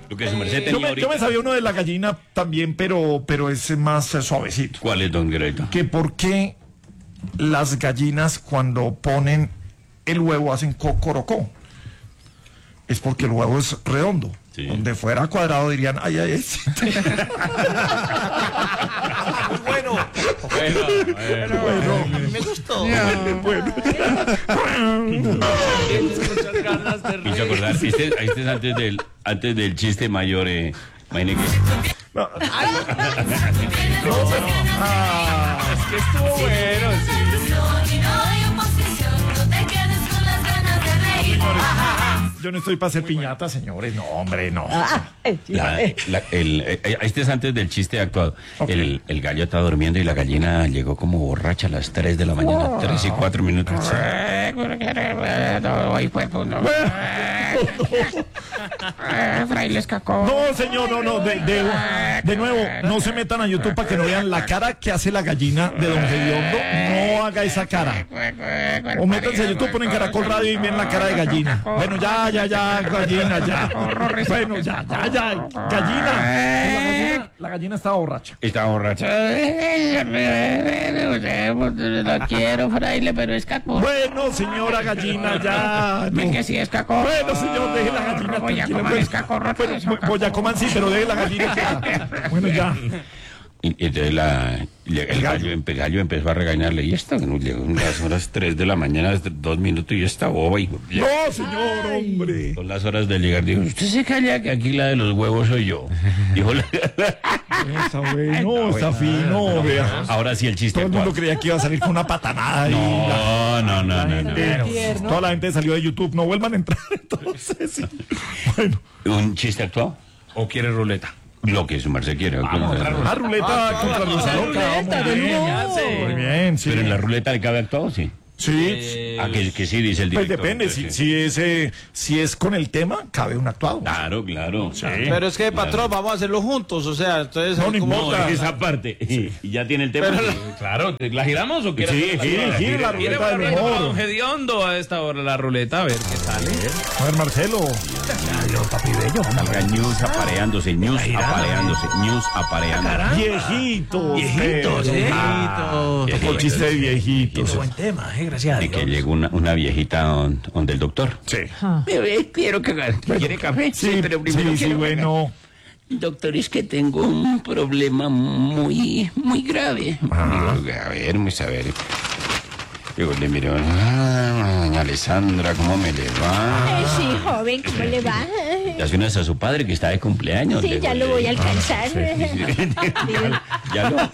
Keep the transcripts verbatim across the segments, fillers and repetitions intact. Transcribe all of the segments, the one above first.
Lo que su merced tenía Yo me, ahorita. yo me sabía uno de la gallina también, pero, pero es más eh, suavecito. ¿Cuál es, don Greto? Que por qué las gallinas cuando ponen el huevo hacen cocorocó. Es porque el huevo es redondo. Sí. Donde fuera cuadrado dirían, ay, ay, ay. Bueno, Bueno, bueno. Bueno, me gustó. bueno. Muchas ganas de Me hizo acordar, este, este es antes del, antes del chiste mayor, eh, imagine que... No. Es que estuvo bueno, Yo no estoy para hacer piñata, señores. No, hombre, no. La- la- el, eh, este es antes del chiste actuado. Ok. El, el gallo está durmiendo y la gallina llegó como borracha a las tres de la mañana, tres y cuatro minutos. Frailes cacó. No, señor, no, no. De, de, de nuevo, no se metan a YouTube para que no vean la cara que hace la gallina de Don Gediondo. No haga esa cara. O métanse a YouTube, ponen Caracol Radio y ven la cara de gallina. Bueno, ya, ya, ya, gallina, ya. Bueno, ya, ya, ya. Gallina. La gallina, la gallina estaba borracha. Estaba borracha. Lo quiero, fraile, pero es cacó. Bueno, señora gallina, ya. Ven no. que sí es cacó. Bueno, señor, deje la gallina Voy a tranquila. comer Pues, es cacorro, pues, eso, pues, pues, ya coman sí, pero deje la gallina quieta. Bueno, ya. Y y entonces la, le- el gallo, empe- gallo empezó a regañarle. Y esta, no, llegó a las horas tres de la mañana, desde dos minutos, y esta boba. Y, No, señor, hombre. Son las horas de llegar. Dijo, usted se calla que aquí la de los huevos soy yo. Dijo la- Está bueno, está fino, vea. Ahora sí el chiste Todo el mundo actual. creía que iba a salir con una patanada. Y No, no, no, no, no. Eh, toda la gente salió de YouTube. No vuelvan a entrar, entonces. Sí. Bueno, ¿Un chiste actual? ¿O quiere ruleta? Lo que su merced quiere. la ruleta contra los loca. Muy bien. Muy bien, sí. Pero en la ruleta le cabe actuado, sí. Sí, Ah, que, que sí, dice el pues director. depende. Si, Entonces, si, es, eh, si es con el tema, cabe un actuado. Claro, claro. Pero es que, patrón, vamos a hacerlo juntos, o sea, entonces... No, no ¿cómo- No, importa. es esa parte. Y ya tiene el tema. Pero, claro, ¿la giramos o quieres? Sí, Sí, sí, la ¿Quiere ruleta del ponerle para Don humor. Gediondo a esta hora la ruleta? A ver qué sale. A ver, Marcelo. Salga News apareándose, News apareándose, News apareándose. Viejitos. Viejitos, eh. viejitos. Tocó chiste de viejitos. Buen tema, eh, gracias a Y que Dios. llegó una, una viejita don- donde el doctor. Sí. Bebé, quiero cagar. ¿Quiere café? Sí, pero primero sí, sí, quiero bueno. Doctor, es que tengo un problema muy, muy grave. Digo, a ver, vamos a ver. Digo, le miro, ah, doña Alessandra, ¿cómo me le va? Ay, sí, joven, ¿cómo le va? Le hace unas a su padre que está de cumpleaños. Sí, Le- ya lo voy a alcanzar. ya, lo,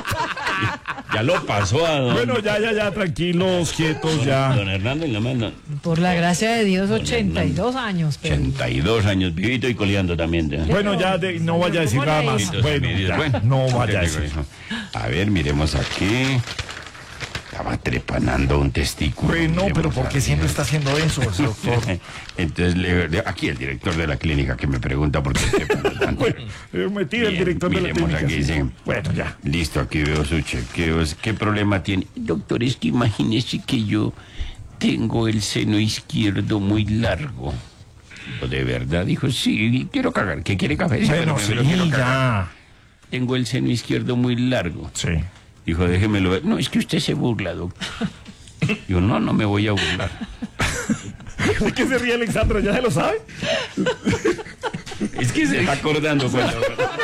ya lo pasó a don, Bueno, ya, ya, ya, tranquilos, quietos, ya. don Hernando y la mano. Por la gracia de Dios, ochenta y dos años. Pero... ochenta y dos años, vivito y coleando también. ¿eh? Bueno, ya de- no vaya a decir nada más. Entonces, Bueno, me dice, ya, bueno, no vaya a entonces decir. digo, A ver, miremos aquí. Estaba trepanando un testículo. Bueno, Miremos pero ¿por aquí. qué siempre está haciendo eso, doctor? Entonces, le, le- aquí el director de la clínica que me pregunta por qué trepan tanto. Bueno, eh, metí el Bien, director de la miremos clínica. aquí, sí. sí. Bueno, ya. Listo, aquí veo su chequeo. ¿Qué problema tiene? Doctor, es que imagínese que yo tengo el seno izquierdo muy largo. ¿De verdad? Dijo, Sí, quiero cagar. ¿Qué quiere café? Bueno, sí, ya. Tengo el seno izquierdo muy largo. Sí. dijo, déjemelo ver. No, es que usted se burla, doctor. Digo, no, no me voy a burlar. ¿De qué se ríe Alexandra? ¿Ya se lo sabe? Es que se está acordando cuando...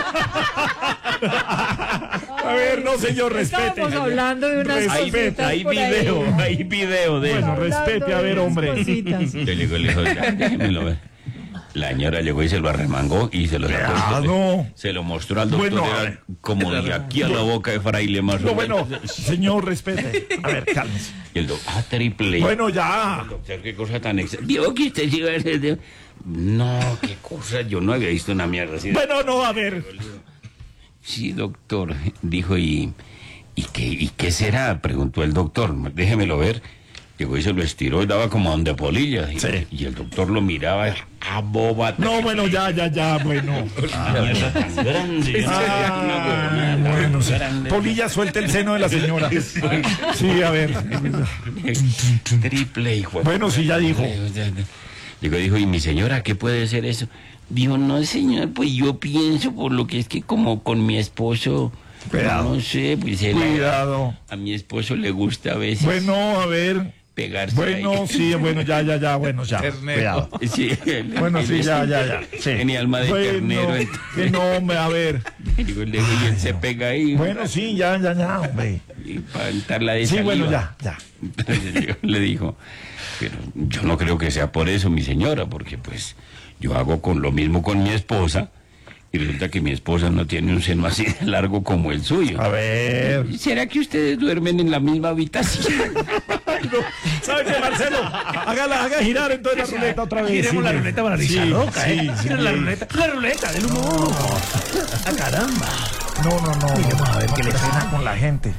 A ver, no, señor, respete. Estábamos hablando de unas Hay, cositas hay por ahí. video, hay video de Bueno, eso. respete, a ver, hombre. Cositas. Le digo, le dijo, ya, déjemelo ver. La señora llegó y se lo arremangó y se lo sacó. Ah, no. Se lo mostró al doctor, Bueno, a era ver. como de aquí a la boca de fraile más No, o menos. bueno, señor, respete. A ver, cálmese. Y el doctor, ah, triple. Bueno, ya. Doctor, qué cosa tan ex... Vio que usted iba a hacer... No, qué cosa, yo no había visto una mierda así. Bueno, no, a ver. Sí, doctor, dijo, ¿y, y, qué, ¿y qué será? Preguntó el doctor, déjemelo ver. Llegó y se lo estiró y daba como donde polilla. Y, Sí. y el doctor lo miraba, a boba. No, bueno, ya, ya, ya, bueno. Mierda tan grande. Ah, Una huevonada bueno, sí. grande. Polilla, suelta el seno de la señora. Sí, a ver. Triple, hijo. de- Bueno, sí, ya dijo. Digo, dijo, ¿y mi señora qué puede ser eso? Dijo, no, señor, pues yo pienso por lo que es que como con mi esposo, Cuidado. no sé, pues él, Cuidado. a mi esposo le gusta a veces Bueno, a ver. pegarse Bueno, ahí. sí, bueno, ya, ya, ya, bueno, ya. Cuidado. Sí, él- Bueno, él sí, es- ya, ya, ya. Sí. Tiene alma de Bueno, ternero. entonces- que no, hombre, a ver. Digo, le digo, y él se pega ahí. Bueno, sí, ya, ya, ya, hombre. Y para untarla de Sí, bueno, saliva. ya, ya. Entonces yo le dijo, pero yo no creo que sea por eso, mi señora, porque pues yo hago con lo mismo con mi esposa y resulta que mi esposa no tiene un seno así de largo como el suyo. A ver. ¿Será que ustedes duermen en la misma habitación? ¿Sabe qué, Marcelo? Hágala, haga girar entonces la ruleta otra vez. Giremos sí, la sí. ruleta para Sí, risa loca, sí, ¿eh? sí. Gira la ruleta. La ruleta del humor. ¡Ah, caramba! No, no, no. Miremos a ver no, qué le no, pasa con la gente.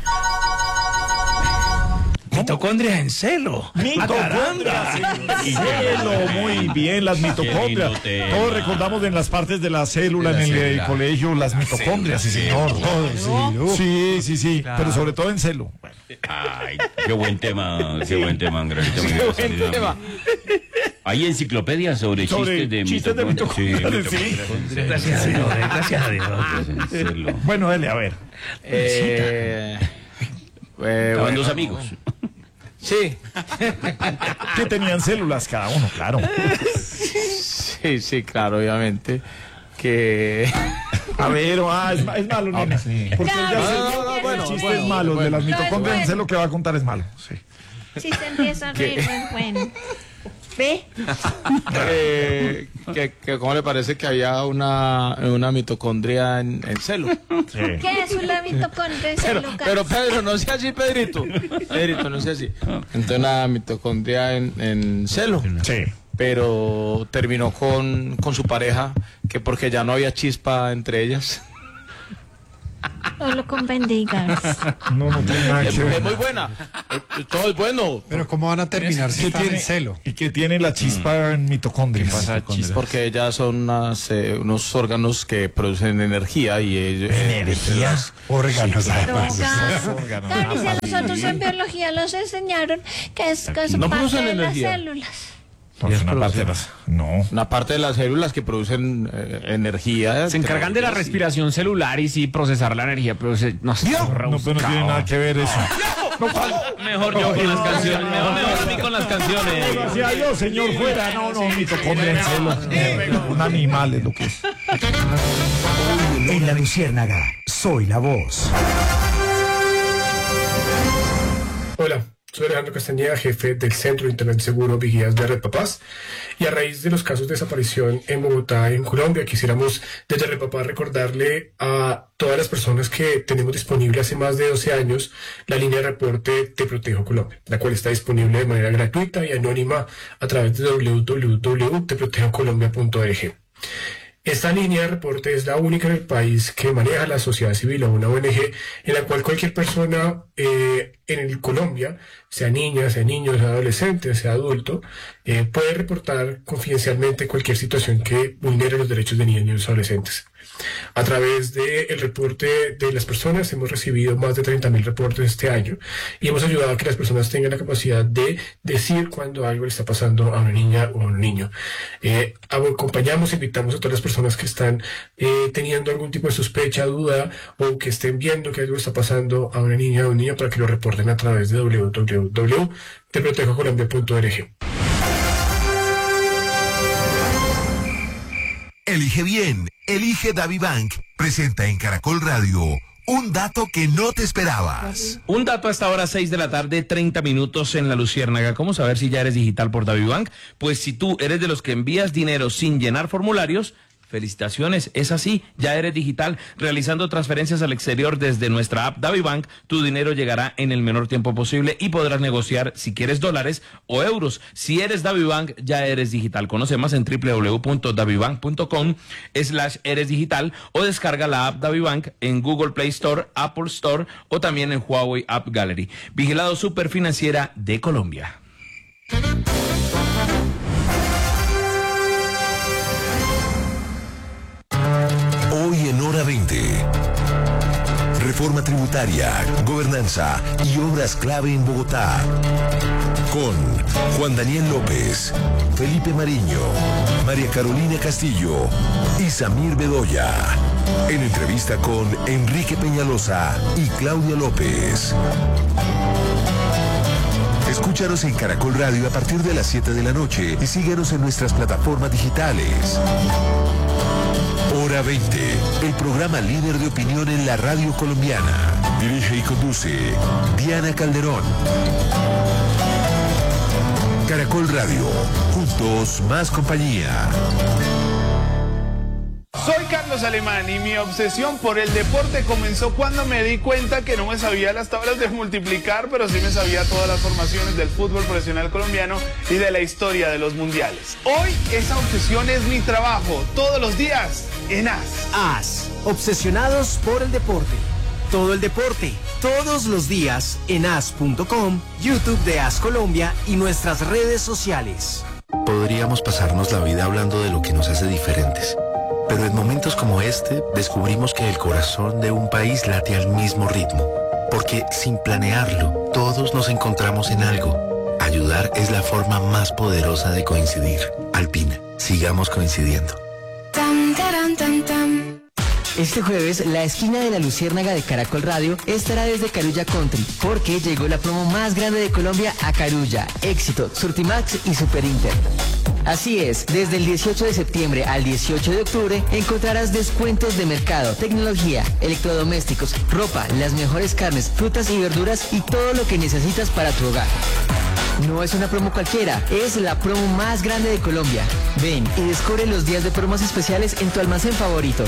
Mitocondrias en celo. ¡Ah, Mitocondrias. caramba! Celo, muy bien, las mitocondrias. lindo tema. Todos recordamos en las partes de la célula en el, eh, colegio, las mitocondrias, sí, señor. Todos, sí, sí, sí, pero sobre todo en celo. Bueno, Ay, qué buen tema, qué buen tema, Angelito. Hay enciclopedias sobre, sobre chistes de chistes de mitocondrias, sí. Gracias a Dios, gracias a Dios. mitocondrias. Bueno, dele, a ver. Eh, eh, Estaban bueno, dos amigos. Sí, Que tenían células cada uno, claro. sí, sí, claro, obviamente. Que. A ver, ah, es, ma- es malo, nena. Porque No, ya no, sé- no, no, el bueno, chiste bueno, es malo, el de las bueno. mitocondrias, No, es sé lo que va a contar es malo. Sí. Si se empieza a reír, no es bueno. ¿Ve? eh, que, que ¿Cómo le parece que había una, una mitocondria en, en celo? ¿Qué es una mitocondria en Pero, célula? pero Pedro, no sea así, Pedrito. Pedrito, no sea así. Entonces, una mitocondria en, en celo. Sí. Pero terminó con, con su pareja, que porque ya no había chispa entre ellas. No lo bendiga. No, no tiene nada que Es, ver. es muy buena. Eh, Todo es bueno. Pero ¿cómo van a terminar si ¿Qué están tiene, en celo? y que tiene la chispa en mitocondrias. Porque ellas son unas, eh, unos órganos que producen energía y ellos... eh, Energías. Órganos, además. Droga. Claro, y si a nosotros en biología nos enseñaron que es, que es No parte producen de las energía. células. No, es una parte de las- no. Una parte de las células que producen eh, energía. Se encargan de la respiración celular y sí procesar la energía, pero se, no sé. No, pero no tiene nada que ver eso. Mejor yo con las canciones. Mejor, mejor a mí con las canciones. Gracias a Dios, señor, fuera. No, no, mitocondria en celo. Un animal es lo que es. En la Luciérnaga, soy la voz. Hola, soy Alejandro Castañeda, jefe del Centro de Internet Seguro Vigías de Red Papás. Y a raíz de los casos de desaparición en Bogotá, en Colombia, quisiéramos desde Red Papás recordarle a todas las personas que tenemos disponible hace más de doce años la línea de reporte Te Protejo Colombia, la cual está disponible de manera gratuita y anónima a través de w w w punto te protejo colombia punto org. Esta línea de reporte es la única en el país que maneja la sociedad civil o una O N G en la cual cualquier persona eh, en el Colombia, sea niña, sea niño, sea adolescente, sea adulto, eh, puede reportar confidencialmente cualquier situación que vulnere los derechos de niños y adolescentes. A través del reporte de las personas hemos recibido más de treinta mil reportes este año y hemos ayudado a que las personas tengan la capacidad de decir cuando algo le está pasando a una niña o a un niño. Eh, acompañamos, invitamos a todas las personas que están eh, teniendo algún tipo de sospecha, duda o que estén viendo que algo está pasando a una niña o un niño para que lo reporten a través de w w w punto te protejo colombia punto org. Elige bien, elige DaviBank. Presenta en Caracol Radio un dato que no te esperabas. Un dato a esta hora, seis de la tarde, treinta minutos en la Luciérnaga. ¿Cómo saber si ya eres digital por DaviBank? Pues si tú eres de los que envías dinero sin llenar formularios, felicitaciones, es así, ya eres digital. Realizando transferencias al exterior desde nuestra app DaviBank, tu dinero llegará en el menor tiempo posible y podrás negociar si quieres dólares o euros. Si eres DaviBank, ya eres digital. Conoce más en w w w punto davibank punto com slash eres digital o descarga la app DaviBank en Google Play Store, Apple Store o también en Huawei App Gallery. Vigilado Superfinanciera de Colombia. Hoy en Hora veinte. reforma tributaria, gobernanza y obras clave en Bogotá. Con Juan Daniel López, Felipe Mariño, María Carolina Castillo y Samir Bedoya. En entrevista con Enrique Peñalosa y Claudia López. Escúchanos en Caracol Radio a partir de las siete de la noche y síguenos en nuestras plataformas digitales. Hora veinte, el programa líder de opinión en la radio colombiana. Dirige y conduce Diana Calderón. Caracol Radio, juntos más compañía. Soy Carlos Alemán y mi obsesión por el deporte comenzó cuando me di cuenta que no me sabía las tablas de multiplicar, pero sí me sabía todas las formaciones del fútbol profesional colombiano y de la historia de los mundiales. Hoy esa obsesión es mi trabajo, todos los días en A S. A S, obsesionados por el deporte. Todo el deporte, todos los días en A S punto com, YouTube de A S Colombia y nuestras redes sociales. Podríamos pasarnos la vida hablando de lo que nos hace diferentes. Pero en momentos como este, descubrimos que el corazón de un país late al mismo ritmo. Porque sin planearlo, todos nos encontramos en algo. Ayudar es la forma más poderosa de coincidir. Alpina, sigamos coincidiendo. Tam, taran, tam, tam. Este jueves, la esquina de la Luciérnaga de Caracol Radio estará desde Carulla Country, porque llegó la promo más grande de Colombia a Carulla, Éxito, Surtimax y Super Inter. Así es, desde el dieciocho de septiembre al dieciocho de octubre encontrarás descuentos de mercado, tecnología, electrodomésticos, ropa, las mejores carnes, frutas y verduras y todo lo que necesitas para tu hogar. No es una promo cualquiera, es la promo más grande de Colombia. Ven y descubre los días de promos especiales en tu almacén favorito.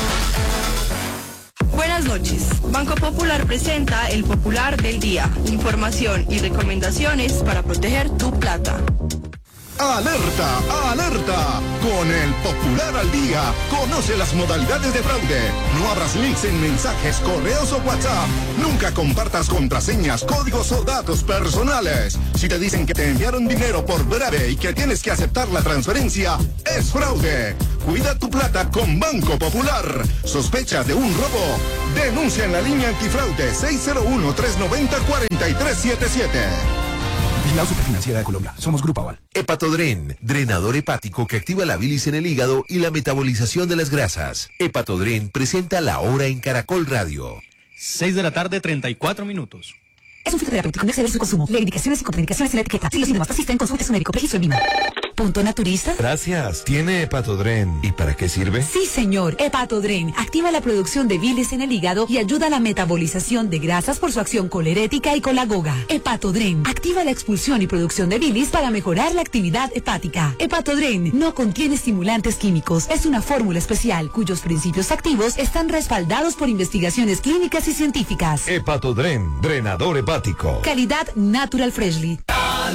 Buenas noches. Banco Popular presenta el Popular del Día. Información y recomendaciones para proteger tu plata. ¡Alerta! ¡Alerta! Con el Popular al Día, conoce las modalidades de fraude. No abras links en mensajes, correos o WhatsApp. Nunca compartas contraseñas, códigos o datos personales. Si te dicen que te enviaron dinero por breve y que tienes que aceptar la transferencia, es fraude. Cuida tu plata con Banco Popular. ¿Sospechas de un robo? Denuncia en la línea antifraude seis cero uno, tres nueve cero, cuatro tres siete siete. La Superfinanciera de Colombia. Somos Grupo Aval. Hepatodren, drenador hepático que activa la bilis en el hígado y la metabolización de las grasas. Hepatodren presenta La Hora en Caracol Radio. seis de la tarde, treinta y cuatro minutos. Es un fitoterapéutico, no exceder su consumo. Lee indicaciones y contraindicaciones en la etiqueta. Si los síntomas persisten, consulte a su médico. Registro en Vima. ¿Punto naturista? Gracias. ¿Tiene Hepatodren? ¿Y para qué sirve? Sí, señor. Hepatodren activa la producción de bilis en el hígado y ayuda a la metabolización de grasas por su acción colerética y colagoga. Hepatodren activa la expulsión y producción de bilis para mejorar la actividad hepática. Hepatodren no contiene estimulantes químicos. Es una fórmula especial cuyos principios activos están respaldados por investigaciones clínicas y científicas. Hepatodren, drenador hepático. Calidad Natural Freshly.